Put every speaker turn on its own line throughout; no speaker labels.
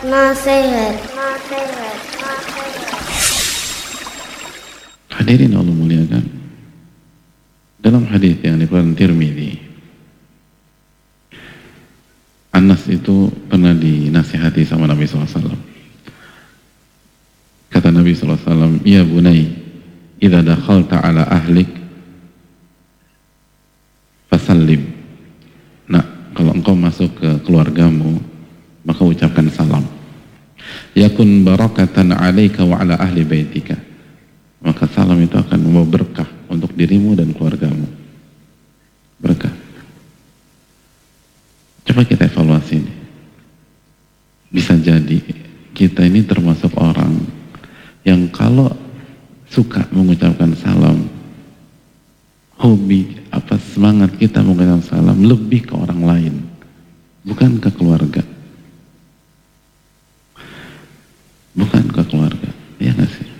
Nasihat.
Hadirin Allah muliakan, dalam hadis yang dikeluarkan Tirmidzi, Anas itu pernah dinasihati sama Nabi SAW. Kata Nabi SAW, "Ya bunai, idza dakhalta ala ahlik fasallim." Nak, kalau engkau masuk ke keluargamu, maka ucapkan salam. Yakun barakatan alaika wa ala ahli baitika. Maka salam itu akan membawa berkah untuk dirimu dan keluargamu. Berkah. Coba kita evaluasi ini. Bisa jadi kita ini termasuk orang yang kalau suka mengucapkan salam, hobi, semangat kita mengucapkan salam lebih ke orang lain, bukan ke keluarga. Bukan ke keluarga, iya gak sih?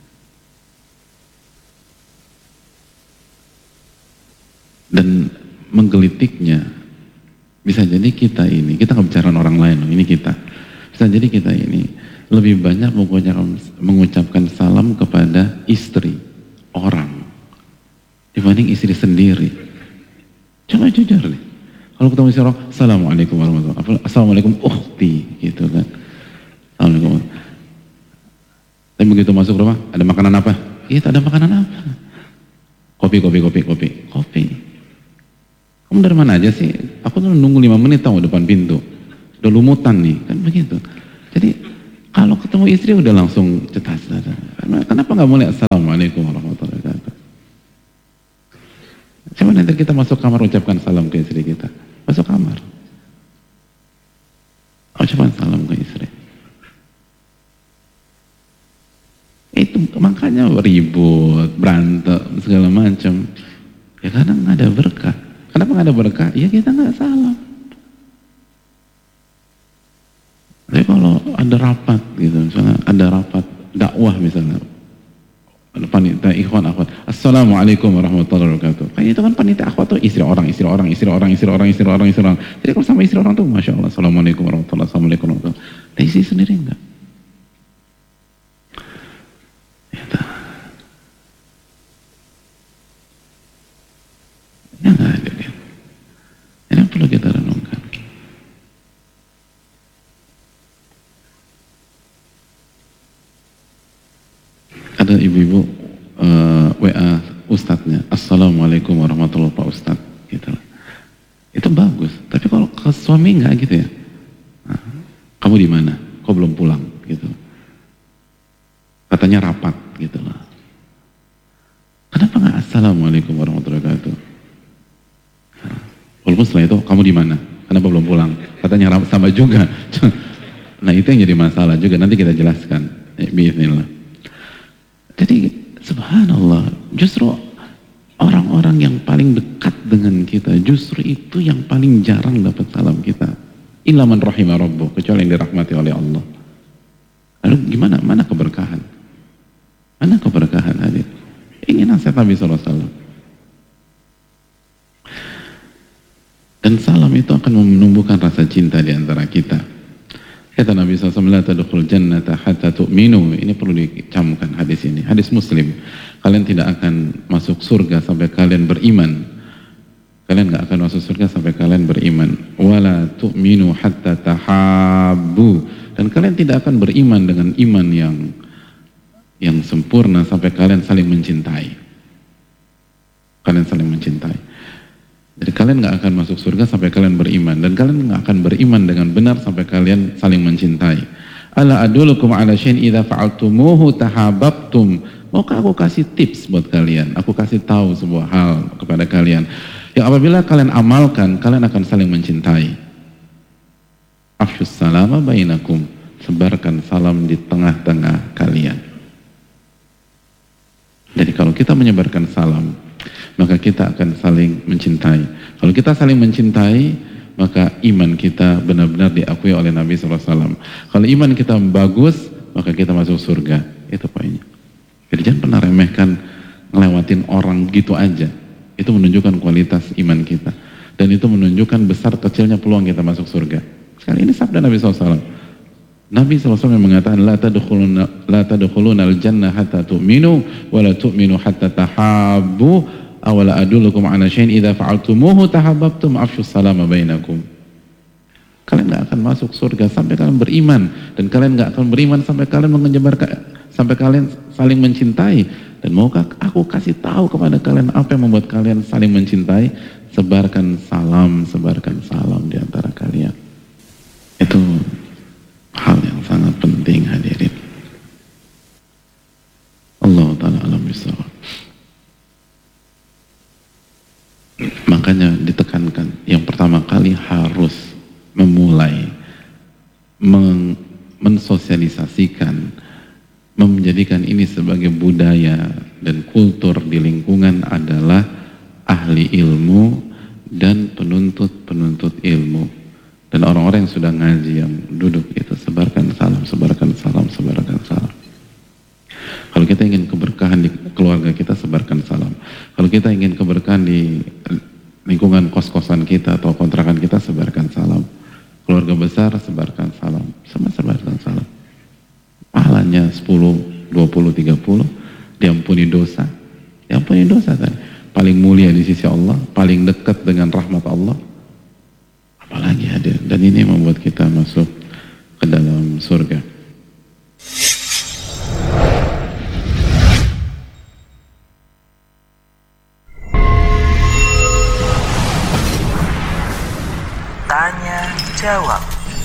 Dan menggelitiknya, bisa jadi kita nggak bicara orang lain, ini kita. Bisa jadi kita ini lebih banyak mengucapkan salam kepada istri orang dibanding istri sendiri. Coba jujur nih. Kalau ketemu istri orang, Assalamualaikum warahmatullahi wabarakatuh. Assalamualaikum ukhti, gitu kan. Assalamualaikum. Tapi begitu masuk rumah, ada makanan apa? Iya, ada makanan apa? Kopi. Kamu dari mana aja sih? Aku tuh nunggu 5 menit tahu depan pintu. Udah lumutan nih, kan begitu. Jadi kalau ketemu istri udah langsung cetas. Kenapa nggak mulai Assalamualaikum warahmatullahi wabarakatuh? Coba nanti kita masuk kamar ucapkan salam ke istri kita. Masuk kamar. Ucapkan salam ke istri. Itu makanya ribut, berantem, segala macam. Ya karena nggak ada berkah. Kenapa nggak ada berkah? Ya kita nggak salam. Tapi kalau ada rapat gitu, misalnya ada rapat dakwah misalnya, ada panitia ikhwan akhwat, Assalamualaikum warahmatullahi wabarakatuh. Kayaknya itu kan panitia akhwat tuh istri orang. Jadi kalau sama istri orang tuh, masya Allah, Assalamualaikum warahmatullahi wabarakatuh. Tapi istri sendiri enggak. Ya nggak ada dia. Ini perlu kita renungkan. Ada ibu-ibu WA ustadznya, Assalamualaikum warahmatullahi wabarakatuh Pak Ustadz, gitu. Itu bagus. Tapi kalau ke suami nggak gitu ya. Nah, kamu di mana? Kok belum pulang? Gitu. Katanya rapat, gitu lah. Kenapa nggak Assalamualaikum warahmatullahi wabarakatuh? Walaupun setelah itu, kamu di mana? Kenapa belum pulang? Katanya sama juga. Nah itu yang jadi masalah juga. Nanti kita jelaskan. Bismillah. Jadi subhanallah, justru orang-orang yang paling dekat dengan kita, justru itu yang paling jarang dapat salam kita. Illa man rahimah rabbuh, kecuali yang dirahmati oleh Allah. Lalu gimana? Mana keberkahan? Mana keberkahan hadir? Ini nasihat Nabi SAW. Dan salam itu akan menumbuhkan rasa cinta di antara kita. Kata Nabi SAW, la tadkhul jannata hatta tu'minu. Ini perlu dicamkan hadis ini. Hadis Muslim. Kalian tidak akan masuk surga sampai kalian beriman. Kalian gak akan masuk surga sampai kalian beriman. Wala tu'minu hatta tahabbu. Dan kalian tidak akan beriman dengan iman yang sempurna sampai kalian saling mencintai. Kalian saling mencintai. Jadi kalian gak akan masuk surga sampai kalian beriman. Dan kalian gak akan beriman dengan benar sampai kalian saling mencintai. Ala adulukum ala syai'in idza fa'altumuhu tahabbtum. Maukah aku kasih tips buat kalian? Aku kasih tahu sebuah hal kepada kalian. Yang apabila kalian amalkan, kalian akan saling mencintai. Afshus salama bainakum. Sebarkan salam di tengah-tengah kalian. Jadi kalau kita menyebarkan salam, maka kita akan saling mencintai. Kalau kita saling mencintai, maka iman kita benar-benar diakui oleh Nabi SAW. Kalau iman kita bagus, maka kita masuk surga. Itu poinnya. Jadi jangan pernah remehkan ngelewatin orang gitu aja. Itu menunjukkan kualitas iman kita. Dan itu menunjukkan besar kecilnya peluang kita masuk surga. Sekali ini sabda Nabi SAW. Nabi SAW mengatakan la tadkhuluna al-jannah hatta tu'minu wa la tu'minu hatta tahabbu awala adullukum ala syai'in idza fa'altumuhu tahabbtum afshus salama bainakum. Kalian enggak akan masuk surga sampai kalian beriman, dan kalian enggak akan beriman sampai kalian sampai kalian saling mencintai. Dan maukah aku kasih tahu kepada kalian apa yang membuat kalian saling mencintai? Sebarkan salam di antara kalian. Itu hal yang sangat penting, hadirin. Allah Ta'ala alam bisawab. Makanya ditekankan, yang pertama kali harus memulai mensosialisasikan, menjadikan ini sebagai budaya dan kultur di lingkungan adalah ahli ilmu dan penuntut ilmu. Dan orang-orang yang sudah ngaji, yang duduk itu, sebarkan salam. Kalau kita ingin keberkahan di keluarga kita, sebarkan salam. Kalau kita ingin keberkahan di lingkungan kos-kosan kita atau kontrakan kita, sebarkan salam. Keluarga besar, sebarkan salam. Semua sebarkan salam. Pahalanya 10, 20, 30, diampuni dosa. Diampuni dosa tadi. Paling mulia di sisi Allah, paling dekat dengan rahmat Allah. Apalagi hadir, dan ini membuat kita masuk ke dalam surga.
Tanya jawab.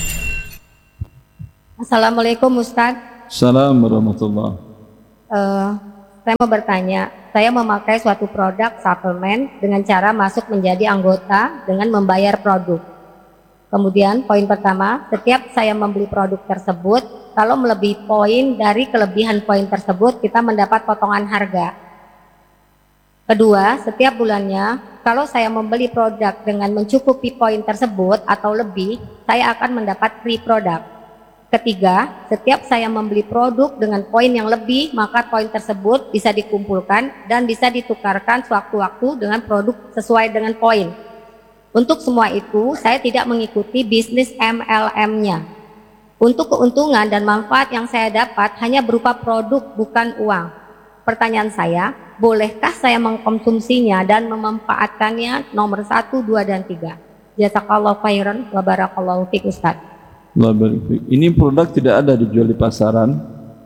Assalamualaikum Ustadz.
Assalamualaikum warahmatullahi.
Saya mau bertanya, saya memakai suatu produk suplemen dengan cara masuk menjadi anggota dengan membayar produk. Kemudian poin pertama, setiap saya membeli produk tersebut, kalau melebihi poin dari kelebihan poin tersebut, kita mendapat potongan harga. Kedua, setiap bulannya, kalau saya membeli produk dengan mencukupi poin tersebut atau lebih, saya akan mendapat free produk. Ketiga, setiap saya membeli produk dengan poin yang lebih, maka poin tersebut bisa dikumpulkan dan bisa ditukarkan sewaktu-waktu dengan produk sesuai dengan poin. Untuk semua itu, saya tidak mengikuti bisnis MLM-nya. Untuk keuntungan dan manfaat yang saya dapat hanya berupa produk, bukan uang. Pertanyaan saya, bolehkah saya mengkonsumsinya dan memanfaatkannya nomor 1, 2, dan 3? Jazakallahu khairan wa barakallahu fiik Ustaz.
Ini produk tidak ada dijual di pasaran.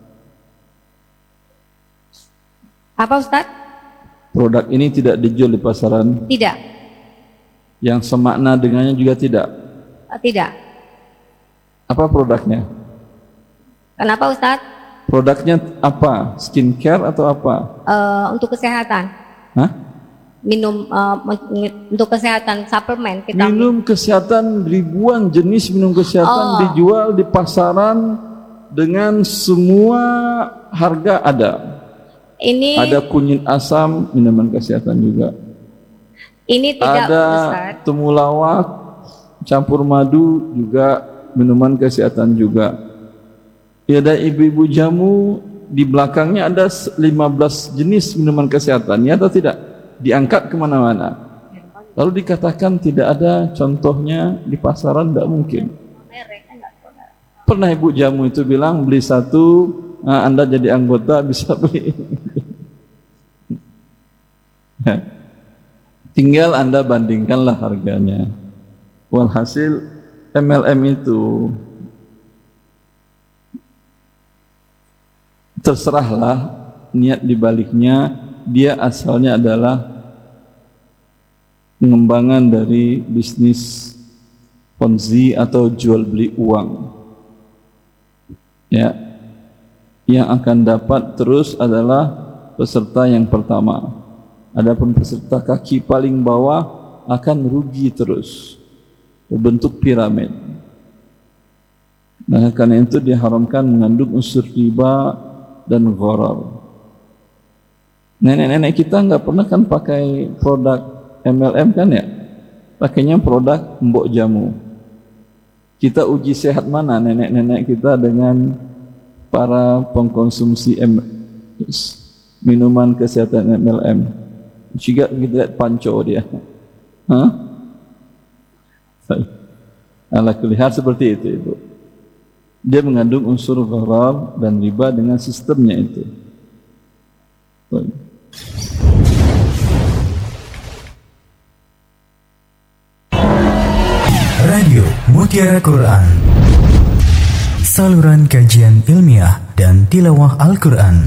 Apa Ustaz?
Produk ini tidak dijual di pasaran.
Tidak.
Yang semakna dengannya juga tidak.
Tidak.
Apa produknya?
Kenapa Ustaz?
Produknya apa? Skincare atau apa?
Untuk kesehatan.
Hah?
Minum untuk kesehatan, suplemen vitamin.
Minum kesehatan, ribuan jenis minum kesehatan dijual di pasaran dengan semua harga ada.
Ini
ada kunyit asam, minuman kesehatan juga.
Ini tidak
ada
Ustaz.
temulawak campur madu juga, minuman kesehatan juga. Ya, ada ibu-ibu jamu di belakangnya ada 15 jenis minuman kesehatan, ya atau tidak? Diangkat kemana-mana. Lalu dikatakan tidak ada contohnya di pasaran, tidak mungkin. Pernah ibu jamu itu bilang beli satu, nah, Anda jadi anggota bisa beli. Tinggal Anda bandingkanlah harganya. Walhasil MLM itu terserahlah niat dibaliknya, dia asalnya adalah pengembangan dari bisnis Ponzi atau jual beli uang. Ya, yang akan dapat terus adalah peserta yang pertama. Adapun peserta kaki paling bawah akan rugi terus, berbentuk piramid. Nah, karena itu diharamkan mengandung unsur riba dan gharar. Nenek-nenek kita nggak pernah kan pakai produk MLM kan ya? Pakainya produk mbok jamu. Kita uji sehat mana nenek-nenek kita dengan para pengkonsumsi minuman kesehatan MLM. Juga kita lihat panco dia. Ala kulihat seperti itu, Ibu. dia mengandung unsur gharar dan riba dengan sistemnya itu. Baik.
Radio Mutiara Quran, saluran kajian ilmiah dan tilawah Al-Quran.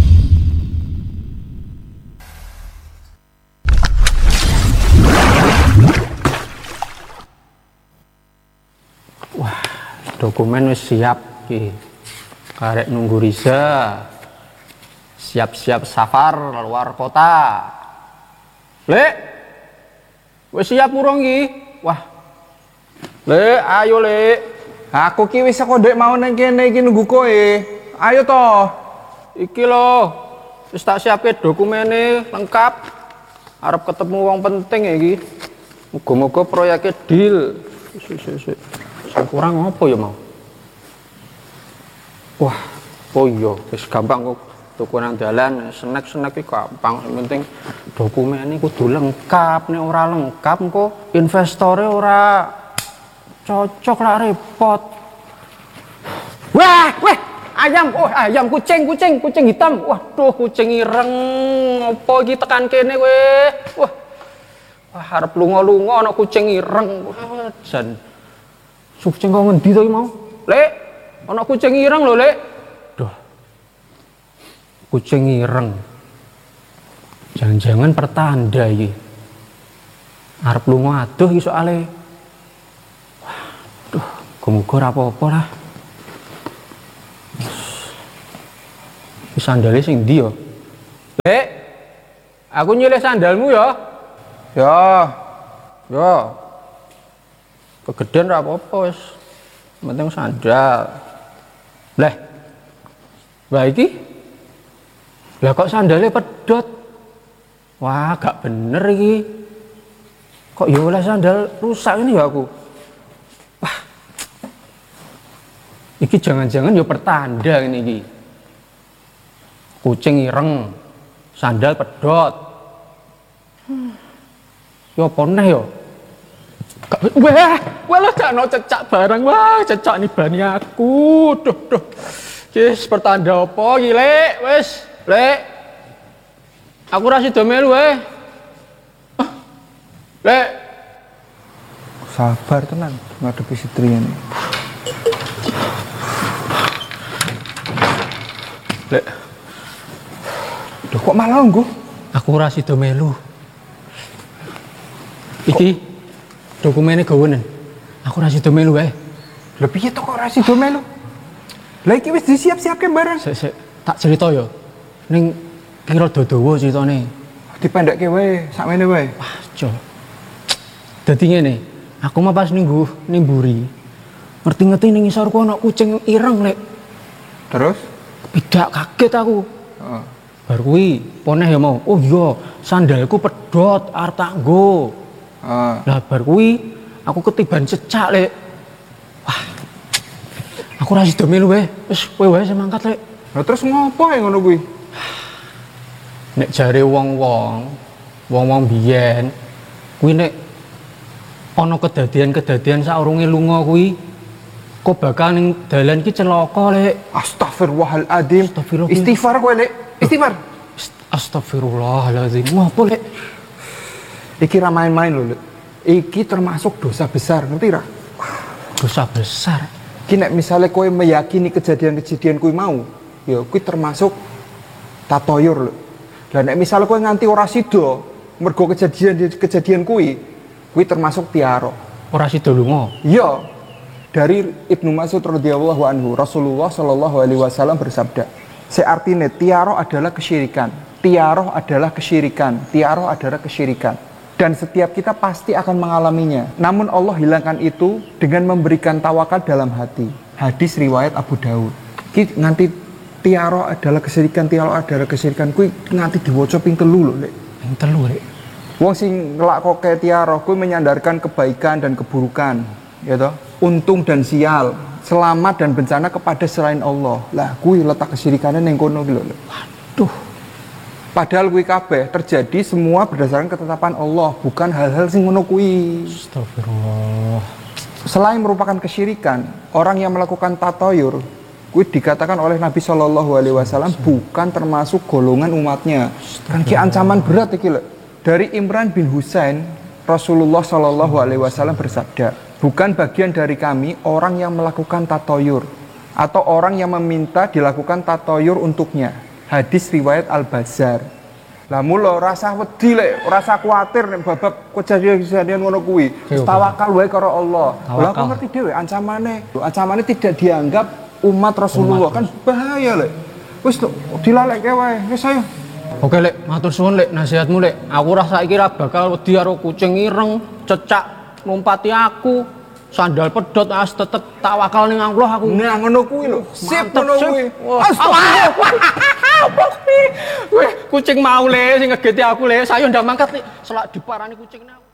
Wah, dokumen wis siap iki. Karek nunggu Riza. Siap-siap safar luar kota. Lek. Wis siap urung iki? Wah. Lek, ayo Lek. Aku ki wis kok ndek mau nang kene iki nunggu kowe. Ayo to. Iki lho. Wis tak siapke dokumene lengkap. Arep ketemu wong penting iki. Muga-muga proyeknya deal. Sik. Kurang apa ya mau? Wah, oh iya, wis gampang kok. Tuku nang dalan, snack-snack iki gampang. Yang penting dokumen iki kudu lengkap. Nek ora lengkap kok investore ora cocok lah, repot. Wah, ayam, ayam kucing hitam. Waduh, kucing ireng. Apa iki tekan kene kowe? Wah, harap lunga-lunga ana kucing ireng. Wah, jan. Kucing kok ngendi to mau? Lek, ana kucing ireng lho, Lek. Duh. Kucing ireng. Jangan-jangan pertanda iki. Arep lunga adoh iki soalé. Waduh, muga-muga ora apa-apa lah. Wis sandale sing ndi yo? Lek, aku nyilih sandalmu ya. Ya. Kegedean ora apa-apa wis. Penting sandal. Lah. Wah iki. Lah kok sandalnya pedot? Wah, gak bener iki. Kok ya oleh sandal rusak ini ya aku. Wah. Iki jangan-jangan ya pertanda ini iki. Kucing ireng, sandal pedot. Ya apa neh ya? Wah lah gak no cecak barang, wah cecak nih bani aku. Duh. Wis pertanda apa iki, Lek? Wis, Lek. Aku ra sida melu Lek.
Sabar tenan ngadepi istri ini.
Lek.
Duh kok malah nggo?
Aku ra sida melu. Iki dokumennya gawanen. Aku ra sida melu wae.
Lha piye to kok ra sida melu? Lah iki wis disiap-siapke barang.
Sik, tak cerita ya. Ning kira dawa ceritane.
Dipendekke wae, sakmene wae.
Wah, jo. Dadi ngene, aku mah pas ning mburi. Ngerti-ngerti ning ngisorku ana kucing ireng, Lek.
Terus?
Bidak kaget aku.
Heeh.
Bar kuwi poneh ya mau. Oh iya, sandalku pedot arep tak nggo. Lah bar kuwi aku ketiban cecak, Lek. Wah. Aku ra sida melu wae. Wis kowe wae sing mangkat, Lek.
Lah terus ngopo ya ngono kuwi?
Nek jare wong-wong biyen kuwi nek ana kedadian-kedadian saurunge lunga kuwi kok bakal ning dalan iki celaka, Lek.
Astagfirullahaladzim.
Astagfirullah.
Istighfar kowe, Lek. Istighfar.
Astagfirullahaladzim. Ngopo, Lek?
Iki ra main-main lho, Lek. Iki termasuk dosa besar, ngerti ra?
Dosa besar.
Iki nek misale kowe meyakini kejadian-kejadian kuwi mau, ya kuwi termasuk tatoyur lho. Lah nek misale kowe nganti ora sida mergo kejadian kuwi termasuk tiaro.
Ora sida lunga.
Iya. Dari Ibnu Mas'ud radhiyallahu anhu, Rasulullah sallallahu alaihi wasallam bersabda, seartine tiaro adalah kesyirikan. Tiaro adalah kesyirikan. Tiaro adalah kesyirikan. Dan setiap kita pasti akan mengalaminya. Namun Allah hilangkan itu dengan memberikan tawakal dalam hati. Hadis riwayat Abu Daud. Ki nganti tiaro adalah kesyirikan, tiaro adalah kesyirikan kuwi nganti diwaca ping 3 lho, Lek.
Ping 3, Lek.
Wong sing nglakoke tiaro kuwi menyandarkan kebaikan dan keburukan, ya toh? Untung dan sial, selamat dan bencana kepada selain Allah. Lah kuwi letak kesyirikannya ning kono ki lho.
Waduh.
Padahal kuwi kabeh terjadi semua berdasarkan ketetapan Allah, bukan hal-hal sing ngono kuwi.
Astagfirullah.
selain merupakan kesyirikan, orang yang melakukan tatoyur kuwi dikatakan oleh Nabi Shallallahu Alaihi Wasallam bukan termasuk golongan umatnya. Kan ki ancaman berat iki lho. Dari Imran bin Husain, Rasulullah Shallallahu Alaihi Wasallam bersabda, bukan bagian dari kami orang yang melakukan tatoyur atau orang yang meminta dilakukan tatoyur untuknya. Hadis riwayat Al-Bazzar. Lah mulo rasa wedi lek, rasa kuwatir nek babak kejadian ngono kuwi. Tawakal wae karo Allah. Lah aku ngerti dhewe ancamane. Ancamane tidak dianggap umat Rasulullah kan bahaya lek. Wis dilalekke wae. Wis ayo.
Oke lek, matur suwun lek nasihatmu lek. Aku rasa iki ra bakal wedi karo kucing ireng, cecak ngumpati aku. Sandal pedot as tetep tawakal ning Allah aku.
Nah ngono kuwi lho. Sip ngono kuwi.
Weh, kucing mau le sing ngegeti aku le. Sayo ndak mangkat le. Selak diparani kucing aku.